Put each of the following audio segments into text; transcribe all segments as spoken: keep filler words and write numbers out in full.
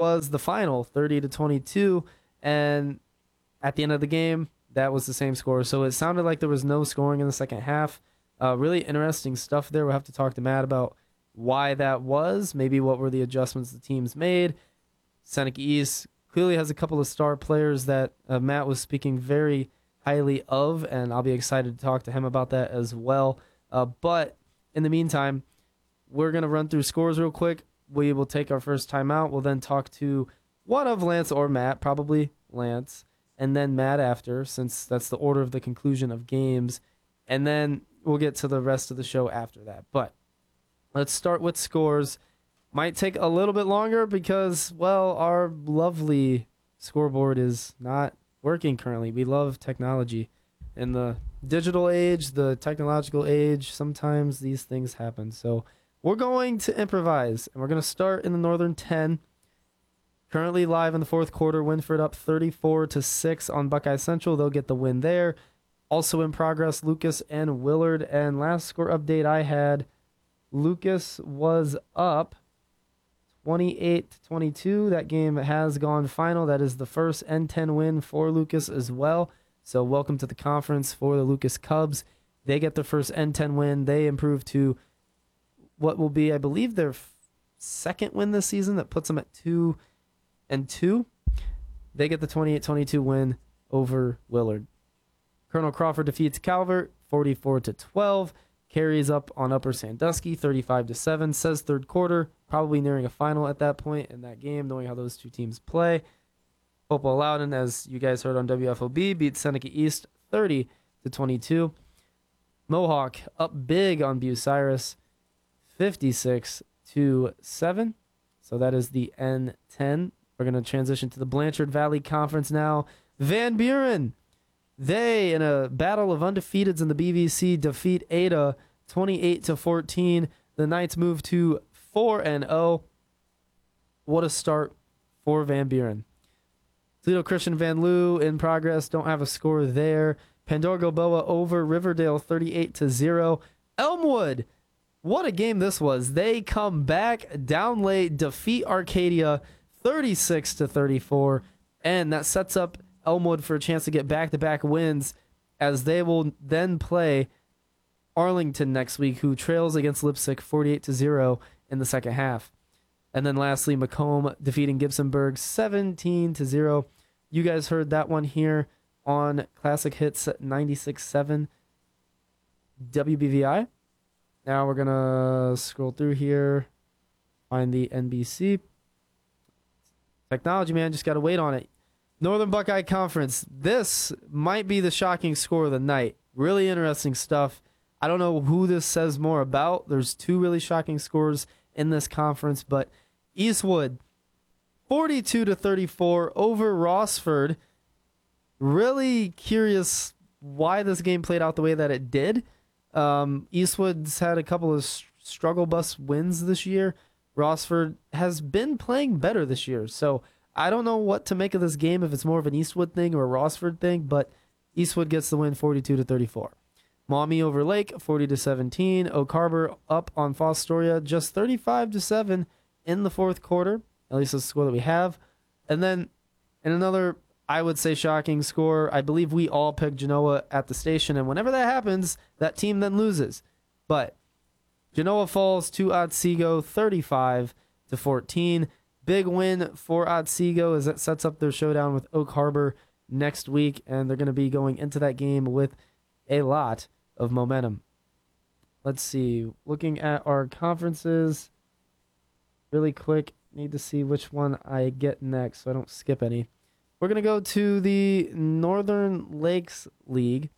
was the final, thirty to twenty-two. And at the end of the game, that was the same score. So it sounded like there was no scoring in the second half. Uh, really interesting stuff there. We'll have to talk to Matt about why that was, maybe what were the adjustments the teams made. Seneca East clearly has a couple of star players that uh, Matt was speaking very highly of, and I'll be excited to talk to him about that as well. Uh, but in the meantime, we're going to run through scores real quick. We will take our first time out. We'll then talk to one of Lance or Matt, probably Lance, and then Matt after, since that's the order of the conclusion of games. And then we'll get to the rest of the show after that. But let's start with scores. Might take a little bit longer because, well, our lovely scoreboard is not working currently. We love technology. In the digital age, the technological age, sometimes these things happen. So we're going to improvise, and we're going to start in the Northern ten. Currently live in the fourth quarter, Winford up thirty-four to six on Buckeye Central. They'll get the win there. Also in progress, Lucas and Willard. And last score update I had, Lucas was up twenty-eight to twenty-two. That game has gone final. That is the first N ten win for Lucas as well. So welcome to the conference for the Lucas Cubs. They get their first N ten win. They improve to what will be, I believe, their f- second win this season. That puts them at two and two. They get the twenty-eight twenty-two win over Willard. Colonel Crawford defeats Calvert forty-four to twelve. Carries up on Upper Sandusky thirty-five to seven. Says third quarter, probably nearing a final at that point in that game, knowing how those two teams play. Hopewell Loudon, as you guys heard on W F O B, beats Seneca East thirty to twenty-two. Mohawk up big on Bucyrus fifty-six to seven. So that is the N ten. We're going to transition to the Blanchard Valley Conference now. Van Buren, they, in a battle of undefeateds in the B V C, defeat Ada twenty-eight to fourteen. The Knights move to four and oh. What a start for Van Buren. Toledo Christian Van Loo in progress. Don't have a score there. Pandora Gilboa over Riverdale thirty-eight to zero. Elmwood, what a game this was. They come back down late, defeat Arcadia thirty-six to thirty-four, and that sets up Elmwood for a chance to get back-to-back wins, as they will then play Arlington next week, who trails against Lipsick forty-eight to zero in the second half. And then lastly, Macomb defeating Gibsonburg seventeen to zero. You guys heard that one here on Classic Hits ninety-six point seven W B V I. Now we're going to scroll through here, find the N B C. Technology, man, just got to wait on it. Northern Buckeye Conference. This might be the shocking score of the night. Really interesting stuff. I don't know who this says more about. There's two really shocking scores in this conference, but Eastwood, forty-two to thirty-four over Rossford. Really curious why this game played out the way that it did. Um, Eastwood's had a couple of struggle bus wins this year. Rossford has been playing better this year, so I don't know what to make of this game, if it's more of an Eastwood thing or a Rossford thing, but Eastwood gets the win forty-two to thirty-four. Maumee over Lake, forty to seventeen. Oak Harbor up on Fostoria, just thirty-five to seven in the fourth quarter. At least that's the score that we have. And then in another, I would say, shocking score, I believe we all picked Genoa at the station, and whenever that happens, that team then loses. But Genoa falls to Otsego thirty-five to fourteen. Big win for Otsego as it sets up their showdown with Oak Harbor next week, and they're going to be going into that game with a lot of momentum. Let's see. Looking at our conferences really quick, need to see which one I get next so I don't skip any. We're going to go to the Northern Lakes League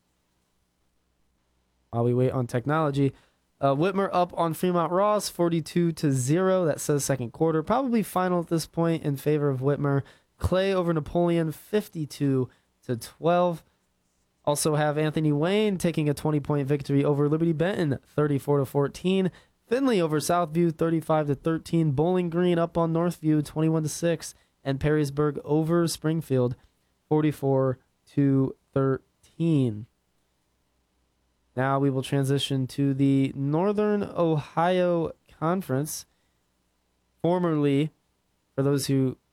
while we wait on technology. Uh, Whitmer up on Fremont Ross, forty-two to zero. That says second quarter. Probably final at this point in favor of Whitmer. Clay over Napoleon, fifty-two to twelve. Also have Anthony Wayne taking a twenty-point victory over Liberty Benton, thirty-four to fourteen. Finley over Southview, thirty-five to thirteen. Bowling Green up on Northview, twenty-one to six. And Perrysburg over Springfield, forty-four to thirteen. Now we will transition to the Northern Ohio Conference. Formerly, for those who